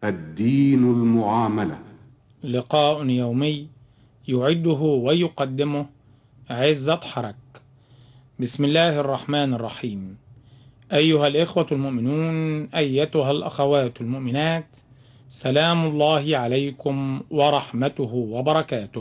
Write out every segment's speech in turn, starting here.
الدين المعاملة. لقاء يومي يعده ويقدمه عزت حرك. بسم الله الرحمن الرحيم. أيها الإخوة المؤمنون، أيتها الأخوات المؤمنات، سلام الله عليكم ورحمته وبركاته.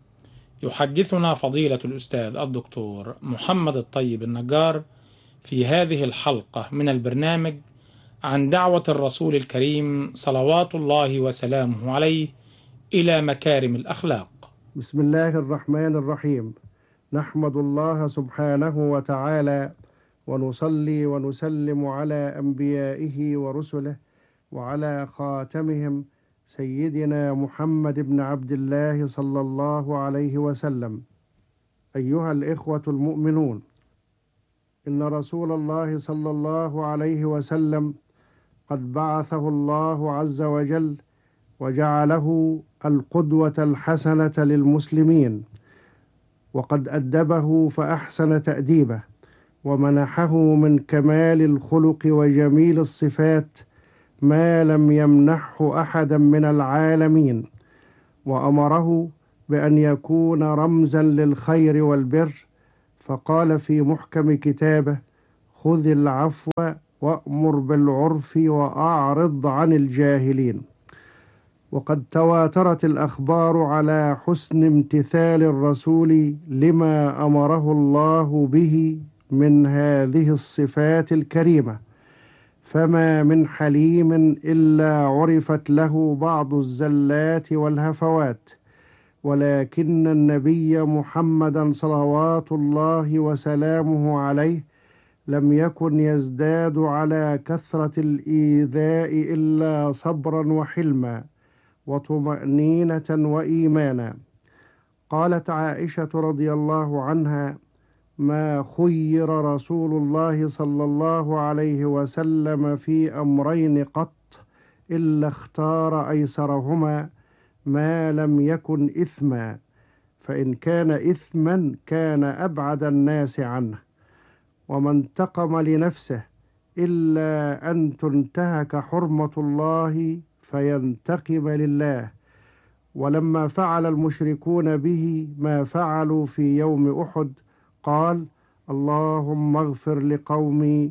يحدثنا فضيلة الأستاذ الدكتور محمد الطيب النجار في هذه الحلقة من البرنامج عن دعوة الرسول الكريم صلوات الله وسلامه عليه إلى مكارم الأخلاق. بسم الله الرحمن الرحيم. نحمد الله سبحانه وتعالى ونصلي ونسلم على أنبيائه ورسله وعلى خاتمهم سيدنا محمد بن عبد الله صلى الله عليه وسلم. أيها الإخوة المؤمنون، إن رسول الله صلى الله عليه وسلم قد بعثه الله عز وجل وجعله القدوة الحسنة للمسلمين، وقد أدبه فأحسن تأديبه، ومنحه من كمال الخلق وجميل الصفات ما لم يمنحه أحدا من العالمين، وأمره بأن يكون رمزا للخير والبر، فقال في محكم كتابه: خذ العفو وأمر بالعرف وأعرض عن الجاهلين. وقد تواترت الأخبار على حسن امتثال الرسول لما أمره الله به من هذه الصفات الكريمة، فما من حليم إلا عرفت له بعض الزلات والهفوات، ولكن النبي محمدا صلوات الله وسلامه عليه لم يكن يزداد على كثرة الإيذاء إلا صبرا وحلما وطمأنينة وإيمانا. قالت عائشة رضي الله عنها: ما خير رسول الله صلى الله عليه وسلم في أمرين قط إلا اختار أيسرهما ما لم يكن إثما، فإن كان إثما كان أبعد الناس عنه، وما انتقم لنفسه إلا أن تنتهك حرمة الله فينتقم لله. ولما فعل المشركون به ما فعلوا في يوم أحد قال: اللهم اغفر لقومي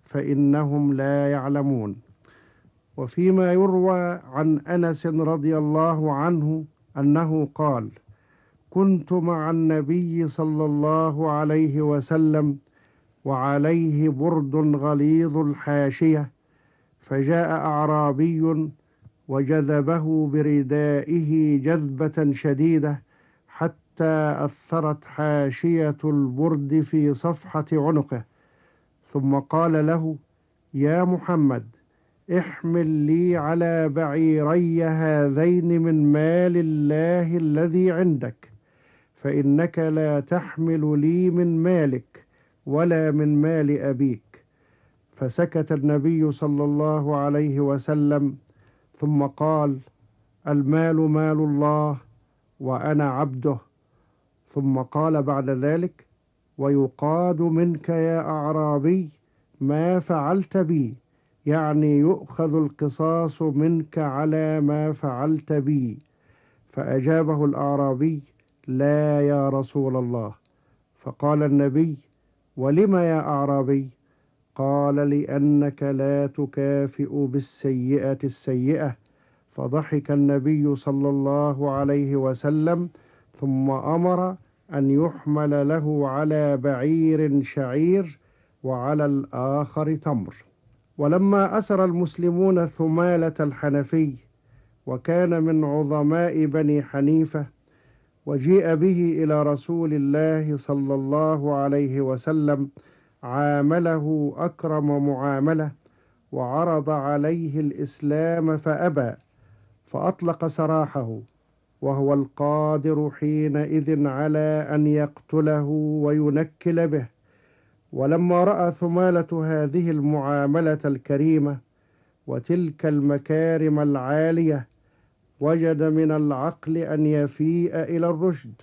فإنهم لا يعلمون. وفيما يروى عن أنس رضي الله عنه أنه قال: كنت مع النبي صلى الله عليه وسلم وعليه برد غليظ الحاشية، فجاء أعرابي وجذبه بردائه جذبة شديدة حتى أثرت حاشية البرد في صفحة عنقه، ثم قال له: يا محمد، احمل لي على بعيري هذين من مال الله الذي عندك، فإنك لا تحمل لي من مالك ولا من مال أبيك. فسكت النبي صلى الله عليه وسلم، ثم قال: المال مال الله وأنا عبده. ثم قال بعد ذلك: ويقاد منك يا أعرابي ما فعلت بي، يعني يؤخذ القصاص منك على ما فعلت بي. فأجابه الأعرابي: لا يا رسول الله. فقال النبي: ولم يا أعرابي؟ قال: لأنك لا تكافئ بالسيئة السيئة. فضحك النبي صلى الله عليه وسلم، ثم أمر أن يحمل له على بعير شعير وعلى الآخر تمر. ولما أسر المسلمون ثمالة الحنفي، وكان من عظماء بني حنيفة، وجيء به إلى رسول الله صلى الله عليه وسلم، عامله أكرم معاملة، وعرض عليه الإسلام فأبى، فأطلق سراحه، وهو القادر حينئذ على أن يقتله وينكل به. ولما رأى ثمالة هذه المعاملة الكريمة وتلك المكارم العالية، وجد من العقل أن يفيء إلى الرشد،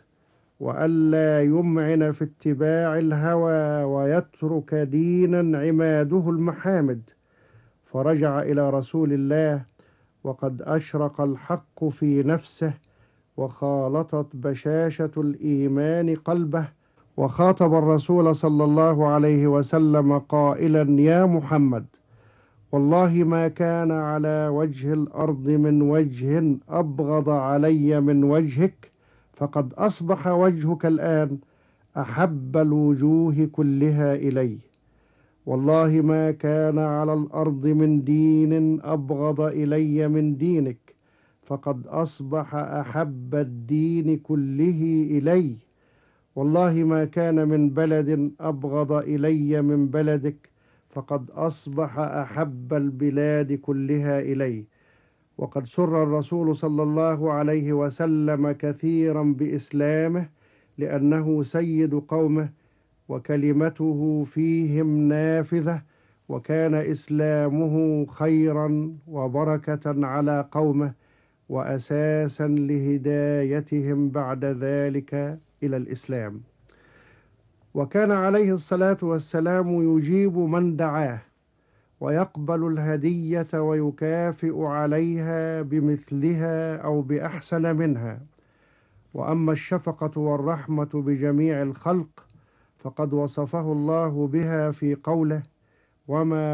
وألا يمعن في اتباع الهوى ويترك دينا عماده المحامد، فرجع إلى رسول الله وقد أشرق الحق في نفسه، وخالطت بشاشة الإيمان قلبه، وخاطب الرسول صلى الله عليه وسلم قائلا: يا محمد، والله ما كان على وجه الأرض من وجه أبغض علي من وجهك، فقد أصبح وجهك الآن أحب الوجوه كلها إلي. والله ما كان على الأرض من دين أبغض إلي من دينك، فقد أصبح أحب الدين كله إلي. والله ما كان من بلد أبغض إلي من بلدك، فقد أصبح أحب البلاد كلها إلي. وقد سر الرسول صلى الله عليه وسلم كثيرا بإسلامه، لأنه سيد قومه وكلمته فيهم نافذة، وكان إسلامه خيرا وبركة على قومه وأساسا لهدايتهم بعد ذلك إلى الإسلام. وكان عليه الصلاة والسلام يجيب من دعاه، ويقبل الهدية ويكافئ عليها بمثلها أو بأحسن منها. وأما الشفقة والرحمة بجميع الخلق فقد وصفه الله بها في قوله: وما